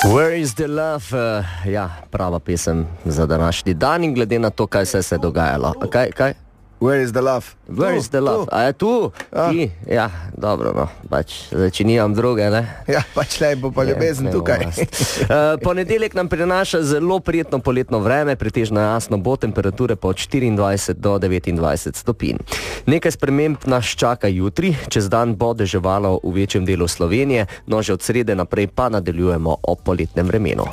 Where is the love? Ja, prava pesem za današnji dan in glede na to, kaj se je dogajalo. Kaj? Where is the love? Where is the love? A je tu? Ti? Ja, dobro, no. Pač, če nimam druge, ne? Ja, pač lepo pa ljubezen tukaj. Ponedeljek nam prinaša zelo prijetno poletno vreme, pretežno jasno bo, temperature pa od 24 do 29 stopinj. Nekaj sprememb nas čaka jutri, čez dan bo deževalo v večjem delu Slovenije, no že od srede naprej pa nadaljujemo o poletnem vremenu.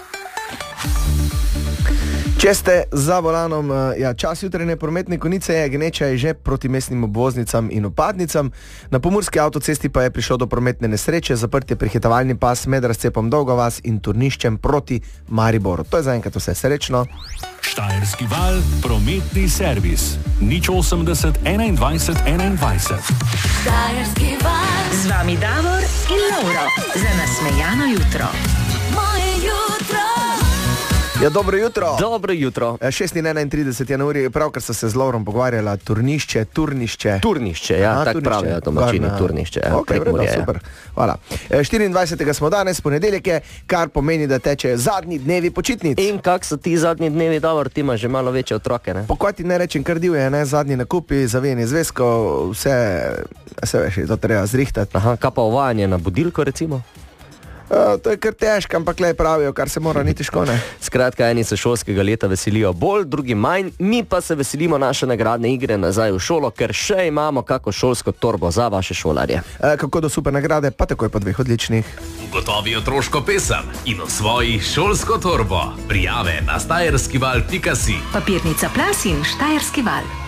Če ste za volanom, čas jutrajne prometne konice je, gneča je že proti mestnim obvoznicam in vpadnicam. Na pomurski avtocesti pa je prišlo do prometne nesreče, zaprt je prehitevalni pas med razcepom Dolgovas in Turniščem proti Mariboru. To je zaenkrat vse, srečno. Štajerski val, prometni servis. 080 21 21. Štajerski val. Z vami Davor in Lauro. Za nasmejano jutro. Moje jutro. Ja, dobro jutro. Dobro jutro. 6:31 je na uri, pravkar so se z Laurom pogovarjala Turnišče. Turnišče, ja, tako pravijo domačini, Turnišče. Ok, vredo, super. Hvala. 24. smo danes, ponedeljek je, kar pomeni, da tečejo zadnji dnevi počitnic. In kak so ti zadnji dnevi, dobro, ti imaš že malo večje otroke, ne? Pokoj ti ne rečem, kar divje, ne, zadnji nakupi, zavijeni zvezko, vse veš, to treba zrihtati. Aha, kaj pa uvajanje na budilko, recimo? To je kar težko, ampak le pravijo, kar se mora, ni težko, ne? Skratka, eni se šolskega leta veselijo bolj, drugi manj, mi pa se veselimo naše nagradne igre nazaj v šolo, ker še imamo kako šolsko torbo za vaše šolarje. Kako do super nagrade, pa takoj po 2 odličnih. Ugotovi otroško pesem in osvoji šolsko torbo. Prijave na štajerskival.si. Papirnica Plus in Štajerski val.